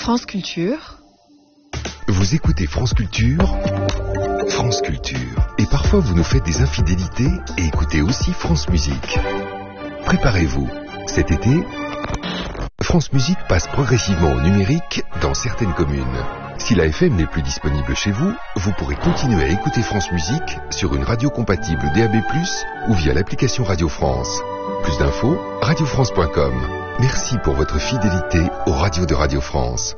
France Culture. Vous écoutez France Culture, France Culture. Et parfois vous nous faites des infidélités et écoutez aussi France Musique. Préparez-vous, cet été, France Musique passe progressivement au numérique dans certaines communes. Si la FM n'est plus disponible chez vous, vous pourrez continuer à écouter France Musique sur une radio compatible DAB+, ou via l'application Radio France. Plus d'infos, radiofrance.com. Merci pour votre fidélité aux radios de Radio France.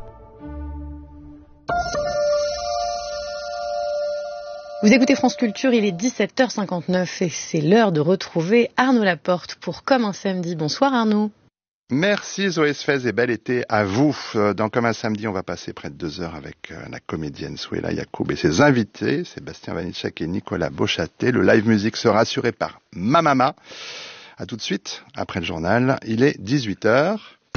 Vous écoutez France Culture, il est 17h59 et c'est l'heure de retrouver Arnaud Laporte pour Comme un samedi. Bonsoir Arnaud. Merci Zoé Sfez et bel été à vous. Dans Comme un samedi, on va passer près de 2 heures avec la comédienne Souela Yacoub et ses invités, Sébastien Vanitschek et Nicolas Beauchâté. Le live music sera assuré par Mamama. À tout de suite, après le journal, il est 18h.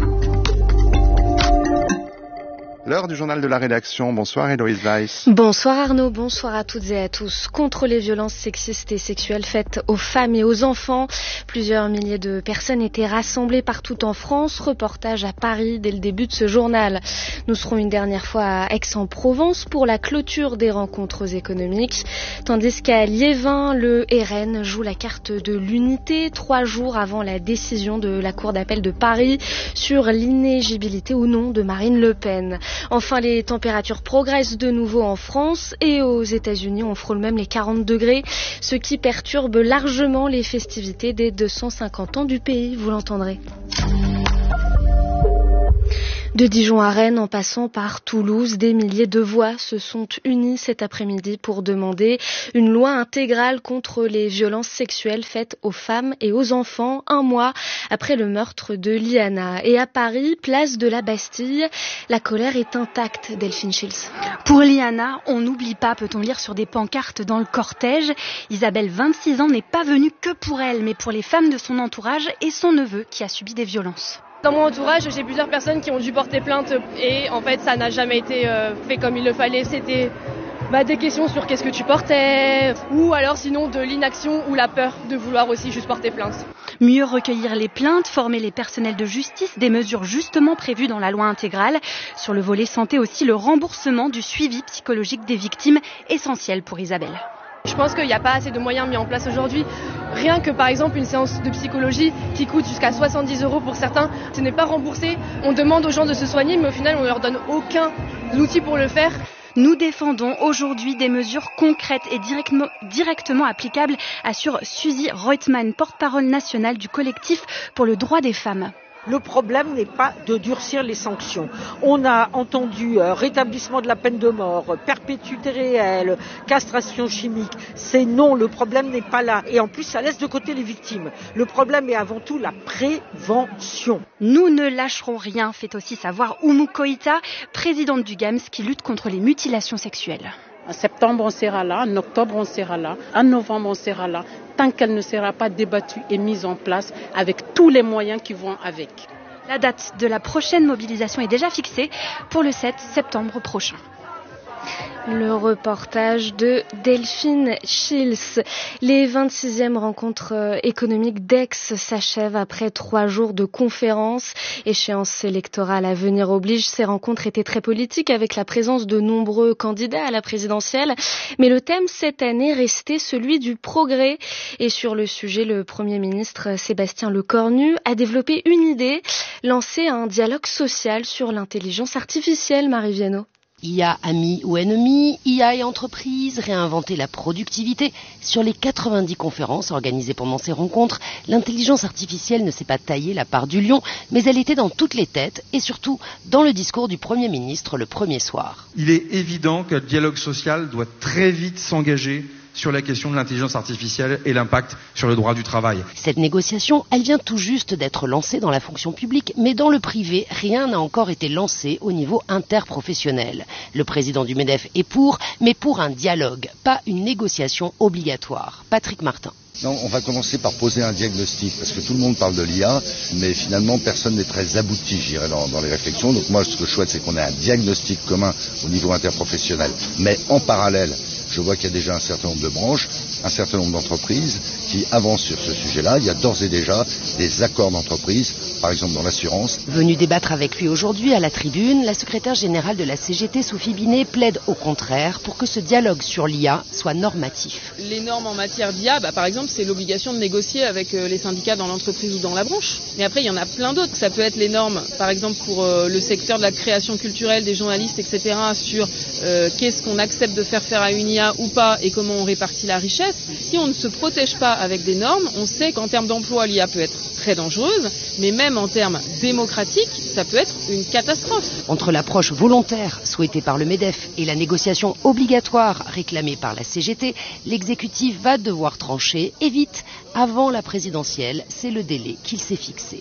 L'heure du journal de la rédaction. Bonsoir Héloïse Weiss. Bonsoir Arnaud, bonsoir à toutes et à tous. Contre les violences sexistes et sexuelles faites aux femmes et aux enfants, plusieurs milliers de personnes étaient rassemblées partout en France. Reportage à Paris dès le début de ce journal. Nous serons une dernière fois à Aix-en-Provence pour la clôture des rencontres économiques. Tandis qu'à Liévin, le RN joue la carte de l'unité 3 jours avant la décision de la Cour d'appel de Paris sur l'inéligibilité ou non de Marine Le Pen. Enfin, les températures progressent de nouveau en France et aux États-Unis, on frôle même les 40 degrés, ce qui perturbe largement les festivités des 250 ans du pays, vous l'entendrez. De Dijon à Rennes, en passant par Toulouse, des milliers de voix se sont unies cet après-midi pour demander une loi intégrale contre les violences sexuelles faites aux femmes et aux enfants, un mois après le meurtre de Liana. Et à Paris, place de la Bastille, la colère est intacte, Delphine Schills. Pour Liana, on n'oublie pas, peut-on lire sur des pancartes dans le cortège. Isabelle, 26 ans, n'est pas venue que pour elle, mais pour les femmes de son entourage et son neveu qui a subi des violences. Dans mon entourage, j'ai plusieurs personnes qui ont dû porter plainte et en fait ça n'a jamais été fait comme il le fallait. C'était des questions sur qu'est-ce que tu portais ou alors sinon de l'inaction ou la peur de vouloir aussi juste porter plainte. Mieux recueillir les plaintes, former les personnels de justice, des mesures justement prévues dans la loi intégrale. Sur le volet santé aussi, le remboursement du suivi psychologique des victimes, essentiel pour Isabelle. Je pense qu'il n'y a pas assez de moyens mis en place aujourd'hui. Rien que par exemple une séance de psychologie qui coûte jusqu'à 70 € pour certains, ce n'est pas remboursé. On demande aux gens de se soigner mais au final on ne leur donne aucun outil pour le faire. Nous défendons aujourd'hui des mesures concrètes et directement applicables, assure Suzy Reutemann, porte-parole nationale du collectif pour le droit des femmes. Le problème n'est pas de durcir les sanctions. On a entendu rétablissement de la peine de mort, perpétuité réelle, castration chimique. C'est non, le problème n'est pas là. Et en plus, ça laisse de côté les victimes. Le problème est avant tout la prévention. Nous ne lâcherons rien, fait aussi savoir Oumou Koïta, présidente du GAMS qui lutte contre les mutilations sexuelles. En septembre, on sera là. En octobre, on sera là. En novembre, on sera là. Tant qu'elle ne sera pas débattue et mise en place avec tous les moyens qui vont avec. La date de la prochaine mobilisation est déjà fixée pour le 7 septembre prochain. Le reportage de Delphine Schills. Les 26e rencontres économiques d'Aix s'achèvent après 3 jours de conférences. Échéance électorale à venir oblige. Ces rencontres étaient très politiques avec la présence de nombreux candidats à la présidentielle. Mais le thème cette année restait celui du progrès. Et sur le sujet, le Premier ministre Sébastien Lecornu a développé une idée, lancer un dialogue social sur l'intelligence artificielle, Marie Viennot. IA amis ou ennemis, IA et entreprises, réinventer la productivité. Sur les 90 conférences organisées pendant ces rencontres, l'intelligence artificielle ne s'est pas taillé la part du lion, mais elle était dans toutes les têtes et surtout dans le discours du Premier ministre le premier soir. Il est évident que le dialogue social doit très vite s'engager sur la question de l'intelligence artificielle et l'impact sur le droit du travail. Cette négociation, elle vient tout juste d'être lancée dans la fonction publique, mais dans le privé, rien n'a encore été lancé au niveau interprofessionnel. Le président du MEDEF est pour, mais pour un dialogue, pas une négociation obligatoire. Patrick Martin. Non, on va commencer par poser un diagnostic, parce que tout le monde parle de l'IA, mais finalement personne n'est très abouti, je dirais, dans les réflexions. Donc moi, ce que je souhaite, c'est qu'on ait un diagnostic commun au niveau interprofessionnel, mais en parallèle, Je vois qu'il y a déjà un certain nombre de branches, un certain nombre d'entreprises qui avancent sur ce sujet-là. Il y a d'ores et déjà des accords d'entreprise, par exemple dans l'assurance. Venue débattre avec lui aujourd'hui à la tribune, la secrétaire générale de la CGT, Sophie Binet, plaide au contraire pour que ce dialogue sur l'IA soit normatif. Les normes en matière d'IA, par exemple, c'est l'obligation de négocier avec les syndicats dans l'entreprise ou dans la branche. Mais après, il y en a plein d'autres. Ça peut être les normes, par exemple, pour le secteur de la création culturelle, des journalistes, etc., sur qu'est-ce qu'on accepte de faire à une IA ou pas et comment on répartit la richesse. Si on ne se protège pas avec des normes, on sait qu'en termes d'emploi, l'IA peut être très dangereuse, mais même en termes démocratiques, ça peut être une catastrophe. Entre l'approche volontaire souhaitée par le MEDEF et la négociation obligatoire réclamée par la CGT, l'exécutif va devoir trancher et vite, avant la présidentielle. C'est le délai qu'il s'est fixé.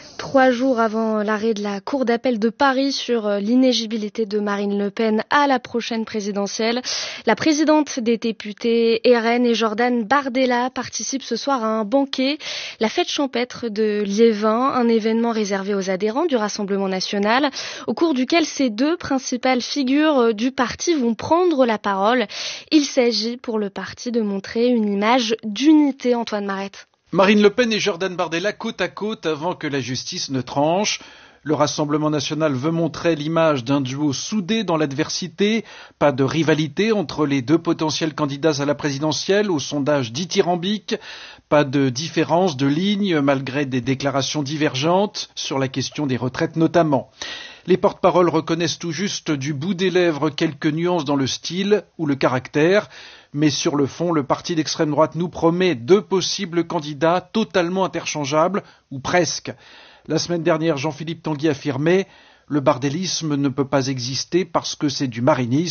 3 jours avant l'arrêt de la Cour d'appel de Paris sur l'inéligibilité de Marine Le Pen à la prochaine présidentielle, la présidente des députés RN et Jordan Bardella participent ce soir à un banquet, la fête champêtre de Liévin, un événement réservé aux adhérents du Rassemblement national, au cours duquel ces 2 principales figures du parti vont prendre la parole. Il s'agit pour le parti de montrer une image d'unité, Antoine Marette. Marine Le Pen et Jordan Bardella côte à côte avant que la justice ne tranche. Le Rassemblement national veut montrer l'image d'un duo soudé dans l'adversité, pas de rivalité entre les 2 potentiels candidats à la présidentielle au sondage dithyrambique, pas de différence de ligne malgré des déclarations divergentes sur la question des retraites notamment. Les porte-paroles reconnaissent tout juste du bout des lèvres quelques nuances dans le style ou le caractère, mais sur le fond, le parti d'extrême droite nous promet 2 possibles candidats totalement interchangeables, ou presque. La semaine dernière, Jean-Philippe Tanguy affirmait « Le bardélisme ne peut pas exister parce que c'est du marinisme ».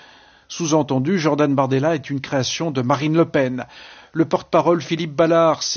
Sous-entendu, Jordan Bardella est une création de Marine Le Pen. Le porte-parole Philippe Ballard